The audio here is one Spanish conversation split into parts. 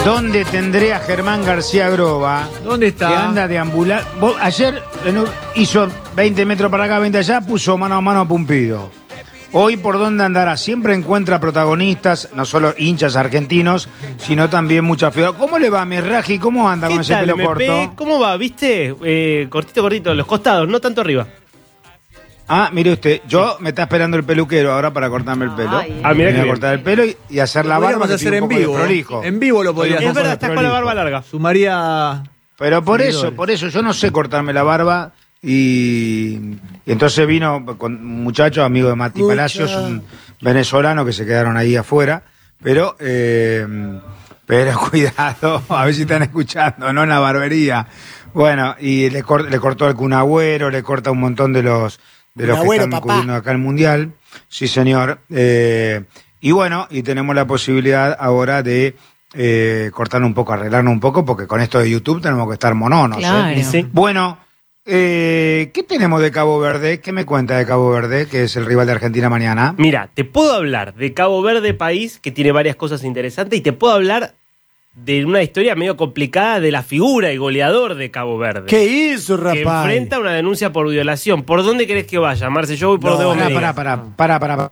¿Dónde tendré a Germán García Groba? ¿Dónde está? Que anda deambulando. Ayer hizo 20 metros para acá, 20 allá, puso mano a mano a Pumpido. Hoy, ¿por dónde andará? Siempre encuentra protagonistas, no solo hinchas argentinos, sino también muchas figuras. ¿Cómo le va a Mirraji? ¿Cómo anda con ese pelo corto? ¿Cómo va? ¿Viste? Cortito, los costados, no tanto arriba. Ah, mire usted, me está esperando el peluquero ahora para cortarme el pelo. Mira que voy a cortar el pelo y hacer la barba, que hacer tiene en un poco de vivo. prolijo. En vivo lo podrías hacer. Es verdad, estás con la barba larga. Sumaría. Pero por eso, yo no sé cortarme la barba y entonces vino con un muchacho, amigo de Mati Palacios, un venezolano que se quedaron ahí afuera, pero cuidado, a ver si están escuchando, no en la barbería. Bueno, y le cortó el Kun Agüero, le corta un montón de los que están cubriendo acá el Mundial. Sí, señor. Y bueno, y tenemos la posibilidad ahora de cortarnos un poco, arreglarnos un poco, porque con esto de YouTube tenemos que estar mononos. Claro. Sí. Bueno, ¿qué tenemos de Cabo Verde? ¿Qué me cuenta de Cabo Verde, que es el rival de Argentina mañana? Mira, te puedo hablar de Cabo Verde, país que tiene varias cosas interesantes, y te puedo hablar de una historia medio complicada de la figura y goleador de Cabo Verde. ¿Qué hizo, rapaz? Que enfrenta una denuncia por violación. ¿Por dónde querés que vaya, Marce? Yo voy por donde vos me digas. Para.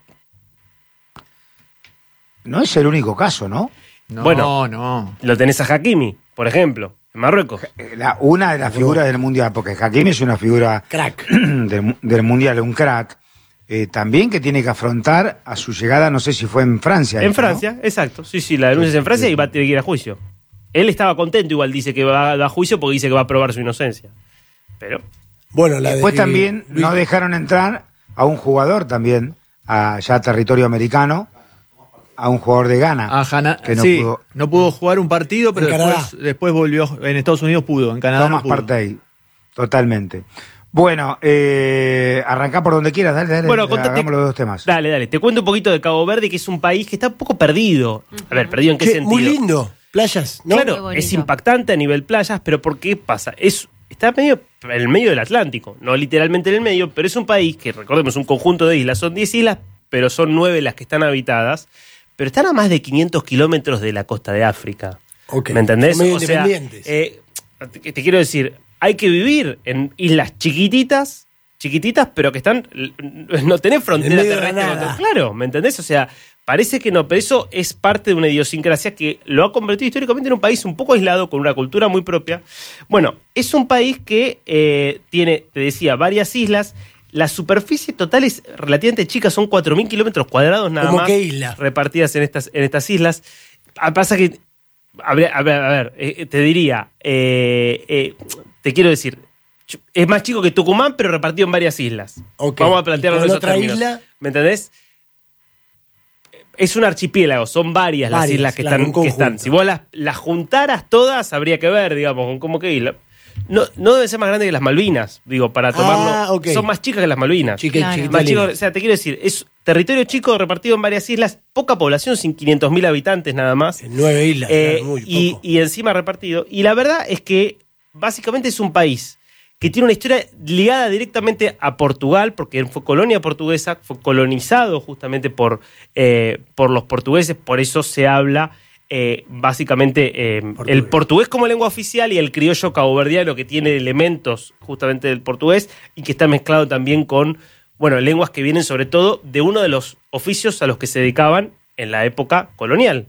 No es el único caso, ¿no? No. Lo tenés a Hakimi, por ejemplo, en Marruecos. Una de las figuras del Mundial, porque Hakimi es una figura Crack. del Mundial, un crack, también que tiene que afrontar a su llegada, no sé si fue en Francia. En Francia, exacto. Sí, la denuncia es en Francia y va a tener que ir a juicio. Él estaba contento, igual dice que va a juicio porque dice que va a probar su inocencia. Pero Bueno, después también no dejaron entrar a un jugador también, a ya territorio americano, a un jugador de Ghana. Que no pudo jugar un partido, pero después volvió. En Estados Unidos pudo, en Canadá Thomas no pudo. Partey, totalmente. Bueno, arrancá por donde quieras, dale, bueno, hagamos los dos temas. Dale. Te cuento un poquito de Cabo Verde, que es un país que está un poco perdido. A ver, ¿perdido en qué sentido? Muy lindo. Playas, ¿no? Claro, es impactante a nivel playas, pero ¿por qué pasa? Está en el medio del Atlántico, no literalmente en el medio, pero es un país que, recordemos, un conjunto de islas. Son 10 islas, pero son 9 las que están habitadas, pero están a más de 500 kilómetros de la costa de África. Okay. ¿Me entendés? Son medio O sea, independientes. te quiero decir, hay que vivir en islas chiquititas, pero que están. No tenés frontera medio de la terrestre. nada. Claro, ¿me entendés? O sea, parece que no, pero eso es parte de una idiosincrasia que lo ha convertido históricamente en un país un poco aislado, con una cultura muy propia. Bueno, es un país que tiene, te decía, varias islas. La superficie total es relativamente chica, son 4.000 kilómetros cuadrados nada ¿Cómo más. qué isla? Repartidas en estas islas. Pasa que. A ver, te diría. Te quiero decir. Es más chico que Tucumán, pero repartido en varias islas. Okay. Vamos a plantearlo en ¿Y con esos otra términos. isla? ¿Me entendés? Es un archipiélago, son varias las islas que están. Si vos las juntaras todas, habría que ver, digamos, con cómo qué isla. No deben ser más grandes que las Malvinas, digo, para tomarlo. Okay. Son más chicas que las Malvinas. Claro. Más chicos, o sea, te quiero decir, es territorio chico repartido en varias islas, poca población, sin 500.000 habitantes nada más. En 9 islas, claro, muy poco. Y encima repartido. Y la verdad es que básicamente es un país que tiene una historia ligada directamente a Portugal, porque fue colonia portuguesa, fue colonizado justamente por los portugueses, por eso se habla básicamente el portugués como lengua oficial y el criollo caboverdiano, que tiene elementos justamente del portugués y que está mezclado también con, lenguas que vienen sobre todo de uno de los oficios a los que se dedicaban en la época colonial,